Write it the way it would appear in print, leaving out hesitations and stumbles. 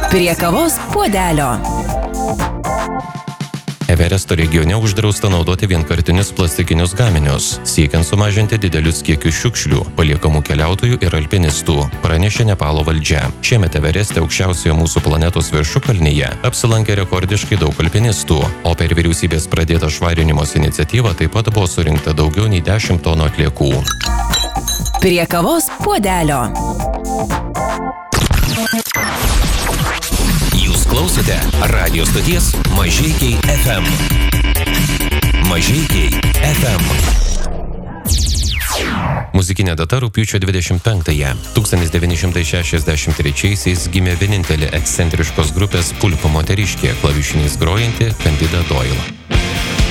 Prie kavos puodelio. Everesto regione uždrausta naudoti vienkartinius plastikinius gaminius, siekiant sumažinti didelius kiekius šiukšlių, paliekamų keliautojų ir alpinistų, pranešė Nepalo valdžia. Šiemet Evereste aukščiausioje mūsų planetos viršukalnyje apsilankė rekordiškai daug alpinistų, o per vyriausybės pradėtą švarinimos iniciatyvą taip pat buvo surinkta daugiau nei 10 tonų atliekų. Prie kavos puodelio. Jūs klausote radio stoties Mažeikiai FM. Mažeikiai FM. Muzikinė data rugpjūčio 25-ąją. 1963-aisiais gimė vienintelė ekscentriškos grupės Pulpo moteriškė, klavišiniais grojanti Candida Doyle.